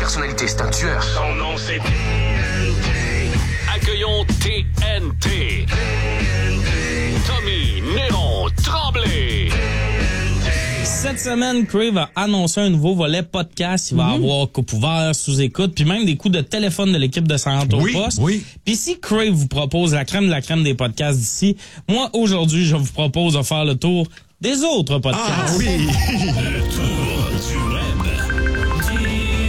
personnalité, c'est un tueur. Son nom, c'est TNT. Accueillons TNT. Tommy Néron Tremblay. Cette semaine, Crave a annoncé un nouveau volet podcast. Il va avoir coupe ouvert, sous-écoute, puis même des coups de téléphone de l'équipe de Saint-Anne au poste. Oui. Puis si Crave vous propose la crème de la crème des podcasts d'ici, moi, aujourd'hui, je vous propose de faire le tour des autres podcasts. Ah oui! Le tour du web.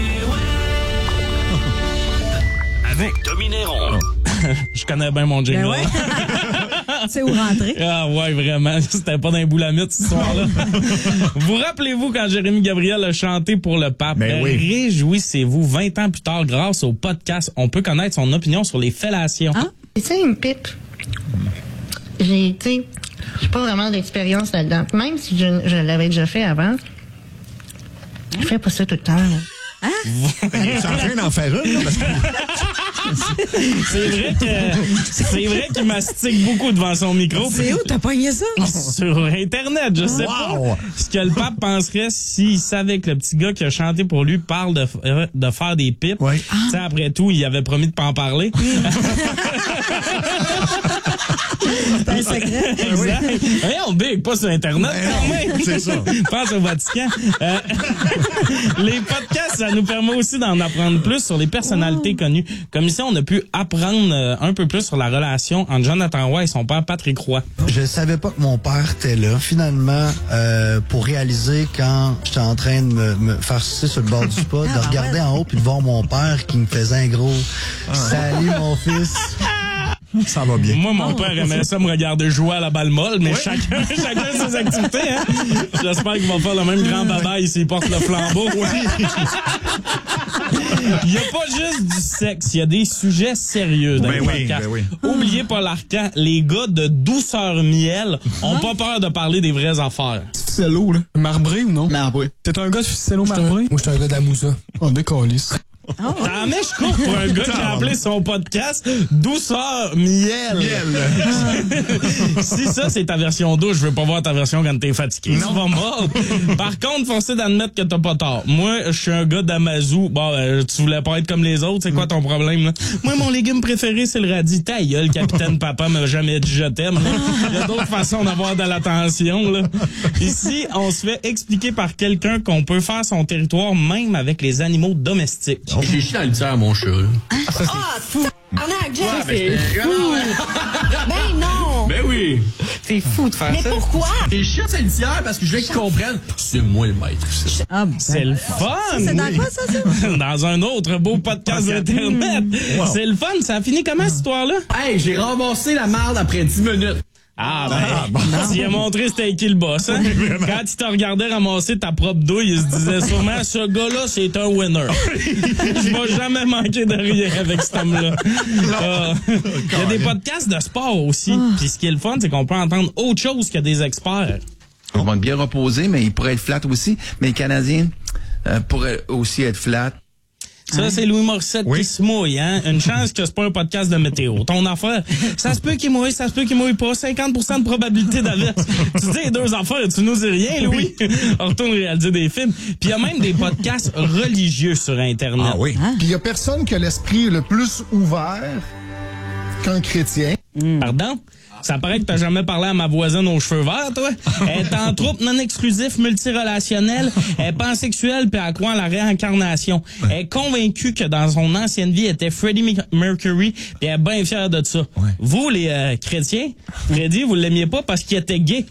Avec Tommy Néron. Je connais bien mon jingle. Ben ouais. C'est où rentrer. Ah ouais, vraiment. C'était pas d'un boulamite, cette histoire-là. Vous rappelez-vous quand Jérémy Gabriel a chanté pour le pape? Ben oui. Réjouissez-vous. 20 ans plus tard, grâce au podcast, on peut connaître son opinion sur les fellations. Ah, tu sais, une pipe. J'ai pas vraiment d'expérience là-dedans. Même si je l'avais déjà fait avant, je fais pas ça tout le temps, là. Il est en train d'en faire une, là, parce que... C'est vrai qu'il mastique beaucoup devant son micro. C'est où t'as pogné ça? Sur Internet, je sais pas. Ce que le pape penserait s'il savait que le petit gars qui a chanté pour lui parle de faire des pipes. Oui. Tu sais, après tout, il avait promis de pas en parler. C'est un secret. Exact. On big pas sur Internet quand même. C'est ça. Pense au Vatican. Les podcasts, ça nous permet aussi d'en apprendre plus sur les personnalités connues. Comme ici, on a pu apprendre un peu plus sur la relation entre Jonathan Roy et son père Patrick Roy. Je savais pas que mon père était là. Finalement, pour réaliser quand j'étais en train de me faire sucer sur le bord du spa, de regarder en haut puis de voir mon père qui me faisait un gros « Salut mon fils ». Ça va bien. Moi, mon père aimait ça me regarder jouer à la balle molle, mais chacun ses activités, hein. J'espère qu'il va faire le même grand babaille s'il porte le flambeau. Il n'y a pas juste du sexe, il y a des sujets sérieux dans les podcasts. Oubliez pas l'arcan, les gars de douceur miel ont pas peur de parler des vraies affaires. Ficello, là. Marbré ou non? Marbré. T'es un gars de Ficello marbré? Moi, je suis un gars d'Amoussa. On décalisse. Ah, mais je cours pour un gars qui a appelé son podcast Douceur Miel. Si ça, c'est ta version douce, je veux pas voir ta version quand t'es fatigué. Tu vas mort. Par contre, forcez d'admettre que t'as pas tort. Moi, je suis un gars d'Amazou. Bon, tu voulais pas être comme les autres. C'est quoi ton problème, là? Moi, mon légume préféré, c'est le radis. Ta gueule, capitaine papa m'a jamais dit je t'aime. Il y a d'autres façons d'avoir de l'attention, là. Ici, on se fait expliquer par quelqu'un qu'on peut faire son territoire même avec les animaux domestiques. J'ai chié dans le tiers, mon chat. Ça, c'est fou. Arnaque, Jeff, c'est fou. Ben non. Ben oui. C'est fou de faire ça. Mais pourquoi? J'ai chié dans le tiers parce que je veux qu'ils comprennent. C'est moi le maître. C'est le fun. C'est dans quoi, ça? Dans un autre beau podcast d'Internet. Wow. C'est le fun. Ça a fini comment, cette histoire-là? Hey, j'ai ramassé la marde après 10 minutes. Tu as montré c'était qui le boss, hein? Quand il t'a regardé ramasser ta propre douille, il se disait sûrement, ce gars-là, c'est un winner. Je vais jamais manquer de rien avec cet homme-là. Il y a des podcasts de sport aussi. Puis ce qui est le fun, c'est qu'on peut entendre autre chose que des experts. On va être bien reposé, mais il pourrait être flat aussi. Mais les Canadiens pourraient aussi être flat. Ça, c'est Louis Morissette qui se mouille, hein? Une chance que c'est pas un podcast de météo. Ton affaire, ça se peut qu'il mouille, ça se peut qu'il mouille pas. 50% de probabilité d'averse. Tu dis les deux affaires, tu nous dis rien, Louis. On retourne réaliser des films. Puis il y a même des podcasts religieux sur Internet. Ah oui. Puis il y a personne qui a l'esprit le plus ouvert qu'un chrétien. Pardon? Ça paraît que t'as jamais parlé à ma voisine aux cheveux verts, toi. Elle est en troupe non exclusif multirelationnel. Elle est pansexuelle puis elle croit en la réincarnation. Elle est convaincue que dans son ancienne vie, elle était Freddie Mercury puis elle est bien fière de ça. Ouais. Vous, les chrétiens, Freddie, vous l'aimiez pas parce qu'il était gay.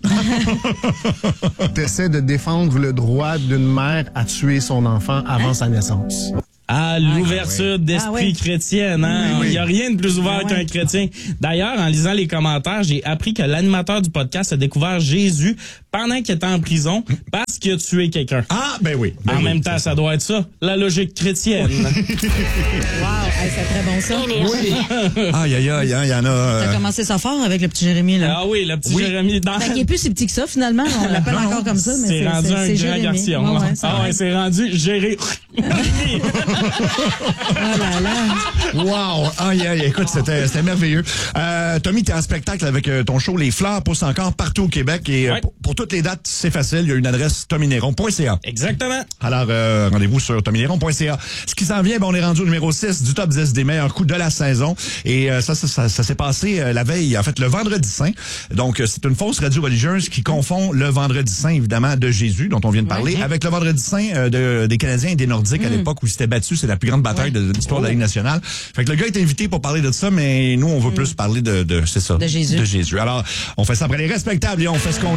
T'essaies de défendre le droit d'une mère à tuer son enfant avant sa naissance. Ah, l'ouverture d'esprit chrétienne, hein? Il y a rien de plus ouvert qu'un chrétien. D'ailleurs, en lisant les commentaires, j'ai appris que l'animateur du podcast a découvert Jésus pendant qu'il était en prison parce qu'il a tué quelqu'un. Ah, ben oui. En même temps, ça doit être ça, la logique chrétienne. Wow, hey, c'est très bon ça. Oui. Aïe, aïe, aïe, il y en a... T'as commencé ça fort avec le petit Jérémy, là. Ah oui, le petit Jérémy. Fait qu'il est plus si petit que ça, finalement. On l'appelle encore comme ça, mais c'est rendu un grand Jérémy. garçon. C'est rendu Jérémy. Oh là là. Wow! Aïe, aïe, écoute, c'était merveilleux. Tommy, t'es en spectacle avec ton show Les Fleurs poussent encore partout au Québec et pour toutes les dates, c'est facile. Il y a une adresse tomineron.ca. Exactement. Alors, rendez-vous sur tomineron.ca. Ce qui s'en vient, on est rendu au numéro 6 du top 10 des meilleurs coups de la saison. Et ça s'est passé la veille, en fait, le vendredi saint. Donc, c'est une fausse radio religieuse qui confond le vendredi saint, évidemment, de Jésus, dont on vient de parler, avec le vendredi saint des Canadiens et des Nordiques à l'époque où ils s'étaient battus. C'est la plus grande bataille de l'histoire de la Ligue nationale. Fait que le gars est invité pour parler de ça, mais nous, on veut plus parler de c'est ça. De Jésus. De Jésus. Alors, on fait ça après les respectables et on fait ce qu'on